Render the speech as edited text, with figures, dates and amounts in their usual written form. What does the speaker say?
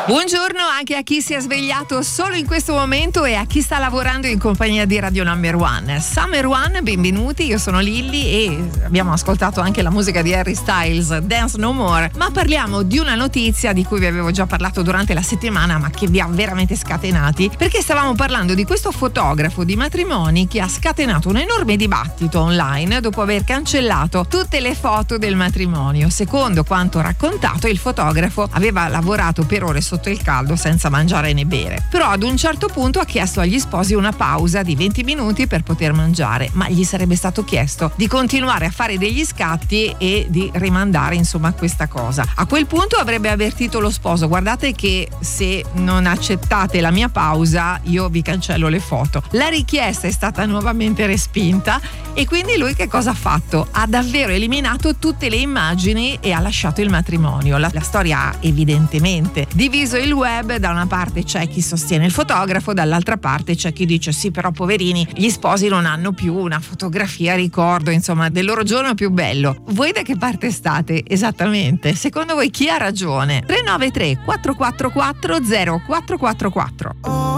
Buongiorno anche a chi si è svegliato solo in questo momento e a chi sta lavorando in compagnia di Radio Number One. Summer One, benvenuti, io sono Lilli e abbiamo ascoltato anche la musica di Harry Styles, Dance No More, ma parliamo di una notizia di cui vi avevo già parlato durante la settimana ma che vi ha veramente scatenati, perché stavamo parlando di questo fotografo di matrimoni che ha scatenato un enorme dibattito online dopo aver cancellato tutte le foto del matrimonio. Secondo quanto raccontato, il fotografo aveva lavorato per ore sotto il caldo senza mangiare né bere, però ad un certo punto ha chiesto agli sposi una pausa di 20 minuti per poter mangiare, ma gli sarebbe stato chiesto di continuare a fare degli scatti e di rimandare insomma questa cosa. A quel punto avrebbe avvertito lo sposo: guardate che se non accettate la mia pausa io vi cancello le foto. La richiesta è stata nuovamente respinta e quindi lui che cosa ha fatto? Ha davvero eliminato tutte le immagini e ha lasciato il matrimonio. La storia ha evidentemente diviso il web. Da una parte c'è chi sostiene il fotografo, dall'altra parte c'è chi dice sì, però poverini, gli sposi non hanno più una fotografia ricordo insomma del loro giorno più bello. Voi da che parte state esattamente? Secondo voi chi ha ragione? 393 444 0444.